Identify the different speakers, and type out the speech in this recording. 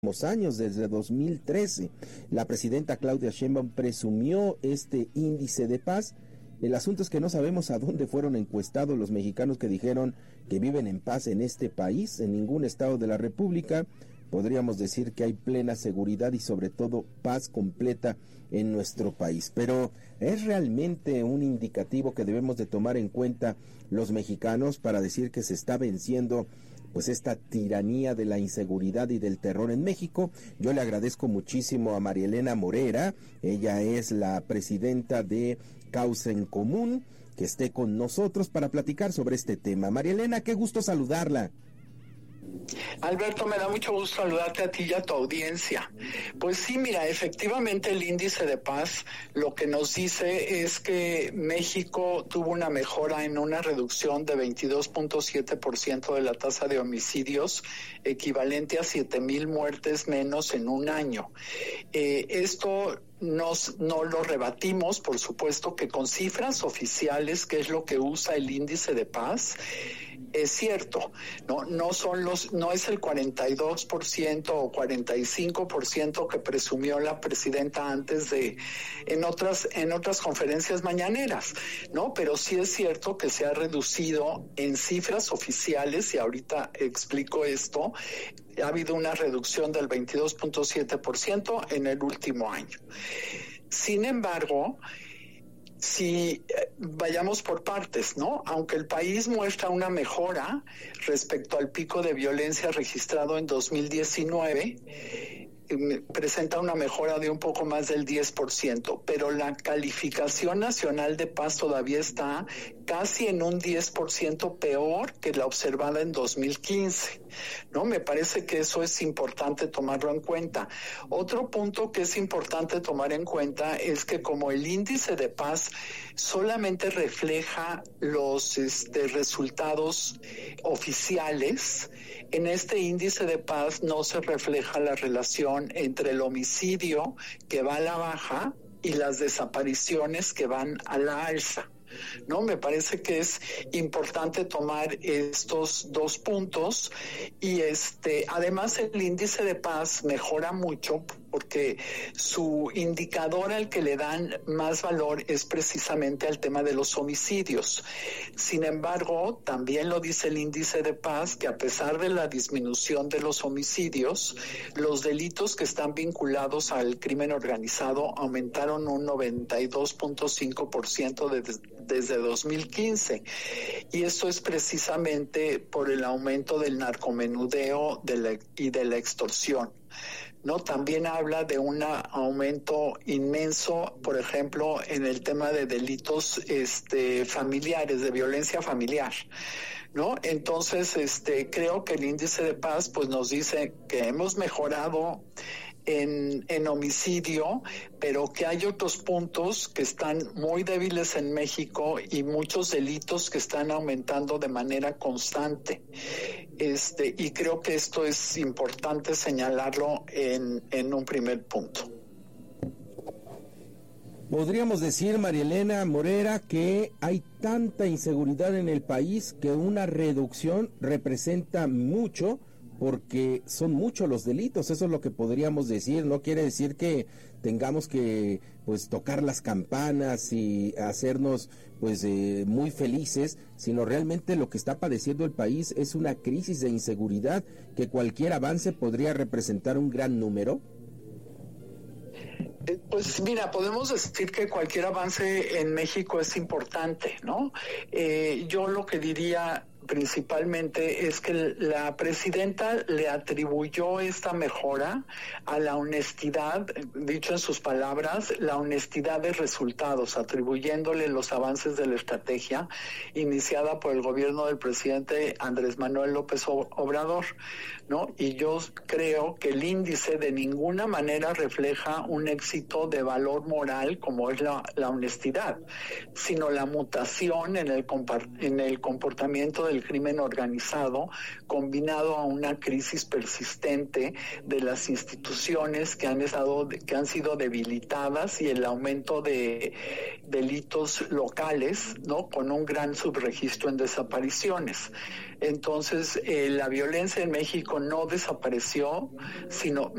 Speaker 1: años, desde 2013. La presidenta Claudia Sheinbaum presumió este índice de paz. El asunto es que no sabemos a dónde fueron encuestados los mexicanos que dijeron que viven en paz en este país. En ningún estado de la República podríamos decir que hay plena seguridad y sobre todo paz completa en nuestro país. Pero ¿es realmente un indicativo que debemos de tomar en cuenta los mexicanos para decir que se está venciendo pues esta tiranía de la inseguridad y del terror en México? Yo le agradezco muchísimo a María Elena Morera, ella es la presidenta de Causa en Común, que esté con nosotros para platicar sobre este tema. María Elena, qué gusto saludarla.
Speaker 2: Alberto, me da mucho gusto saludarte a ti y a tu audiencia. Pues sí, mira, efectivamente el índice de paz lo que nos dice es que México tuvo una mejora en una reducción de 22.7% de la tasa de homicidios, equivalente a 7,000 muertes menos en un año. Esto no lo rebatimos, por supuesto que con cifras oficiales, que es lo que usa el índice de paz, es cierto, no es el 42% o 45% que presumió la presidenta antes en otras conferencias mañaneras, ¿no? Pero sí es cierto que se ha reducido en cifras oficiales, y ahorita explico esto. Ha habido una reducción del 22.7% en el último año. Sin embargo, si vayamos por partes, ¿no? Aunque el país muestra una mejora respecto al pico de violencia registrado en 2019, presenta una mejora de un poco más del 10%, pero la calificación nacional de paz todavía está casi en un 10% peor que la observada en 2015, ¿no? Me parece que eso es importante tomarlo en cuenta. Otro punto que es importante tomar en cuenta es que como el índice de paz solamente refleja los resultados oficiales, en este índice de paz no se refleja la relación entre el homicidio, que va a la baja, y las desapariciones, que van a la alza, ¿no? Me parece que es importante tomar estos dos puntos, y además el índice de paz mejora mucho porque su indicador al que le dan más valor es precisamente al tema de los homicidios. Sin embargo, también lo dice el índice de paz, que a pesar de la disminución de los homicidios, los delitos que están vinculados al crimen organizado aumentaron un 92.5% desde 2015. Y esto es precisamente por el aumento del narcomenudeo y de la extorsión, ¿no? También habla de un aumento inmenso, por ejemplo, en el tema de delitos familiares, de violencia familiar, ¿no? Entonces, creo que el índice de paz pues nos dice que hemos mejorado en homicidio, pero que hay otros puntos que están muy débiles en México y muchos delitos que están aumentando de manera constante. Y creo que esto es importante señalarlo en un primer punto.
Speaker 1: Podríamos decir, María Elena Morera, que hay tanta inseguridad en el país que una reducción representa mucho, porque son muchos los delitos. Eso es lo que podríamos decir. No quiere decir que tengamos que pues tocar las campanas y hacernos pues muy felices, sino realmente lo que está padeciendo el país es una crisis de inseguridad que cualquier avance podría representar un gran número.
Speaker 2: Pues mira, podemos decir que cualquier avance en México es importante, ¿no? Yo lo que diría principalmente es que la presidenta le atribuyó esta mejora a la honestidad, dicho en sus palabras, la honestidad de resultados, atribuyéndole los avances de la estrategia iniciada por el gobierno del presidente Andrés Manuel López Obrador, ¿no? Y yo creo que el índice de ninguna manera refleja un éxito de valor moral como es la honestidad, sino la mutación en el comportamiento del crimen organizado, combinado a una crisis persistente de las instituciones que han sido debilitadas, y el aumento de delitos locales, ¿no? Con un gran subregistro en desapariciones. Entonces, la violencia en México no desapareció, sino